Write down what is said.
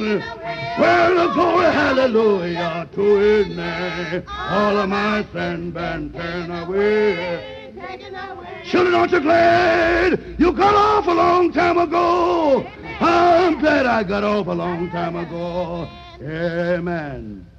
sing. Well, glory, hallelujah to his name. All of my sin been taken away. Children, aren't you glad you got off a long time ago? I'm glad I got off a long time ago. Amen.